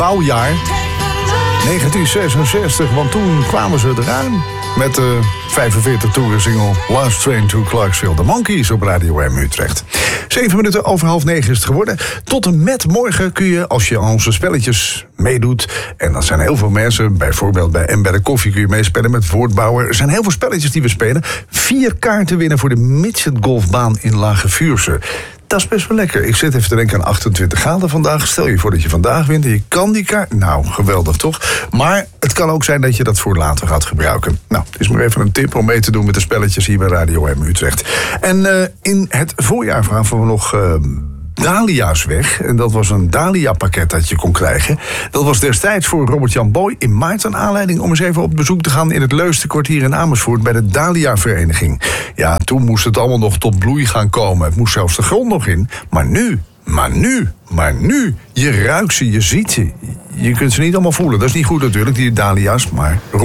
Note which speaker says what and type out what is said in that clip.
Speaker 1: bouwjaar 1966, want toen kwamen ze eraan met de 45 toeren single Last Train to Clarksville. De Monkees op Radio M Utrecht. 7 minuten over 8:30 is het geworden. Tot en met morgen kun je, als je aan onze spelletjes meedoet, en dat zijn heel veel mensen, bijvoorbeeld bij Ember Koffie kun je meespelen met Woordbouwer. Er zijn heel veel spelletjes die we spelen. 4 kaarten winnen voor de Midget Golfbaan in Lage Vuursche. Dat is best wel lekker. Ik zit even te denken aan 28 graden vandaag. Stel je voor dat je vandaag wint en je kan die kaart. Nou, geweldig toch? Maar het kan ook zijn dat je dat voor later gaat gebruiken. Nou, het is maar even een tip om mee te doen met de spelletjes hier bij Radio M Utrecht. En in het voorjaar gaven we nog Dahlia's weg. En dat was een Dahlia-pakket dat je kon krijgen. Dat was destijds voor Robert-Jan Boy in maart een aanleiding om eens even op bezoek te gaan in het Leusdenkwartier in Amersfoort bij de Dahlia-vereniging. Ja, toen moest het allemaal nog tot bloei gaan komen. Het moest zelfs de grond nog in. Maar nu, je ruikt ze, je ziet ze. Je kunt ze niet allemaal voelen. Dat is niet goed natuurlijk, die Dahlia's, maar